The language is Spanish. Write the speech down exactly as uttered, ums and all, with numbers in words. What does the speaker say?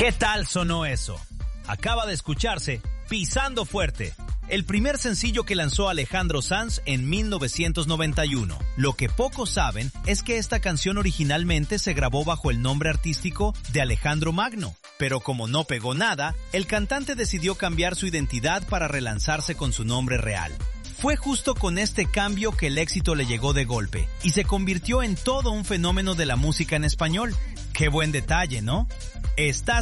¿Qué tal sonó eso? Acaba de escucharse Pisando Fuerte, el primer sencillo que lanzó Alejandro Sanz en mil novecientos noventa y uno. Lo que pocos saben es que esta canción originalmente se grabó bajo el nombre artístico de Alejandro Magno, pero como no pegó nada, el cantante decidió cambiar su identidad para relanzarse con su nombre real. Fue justo con este cambio que el éxito le llegó de golpe y se convirtió en todo un fenómeno de la música en español. Qué buen detalle, ¿no? Estás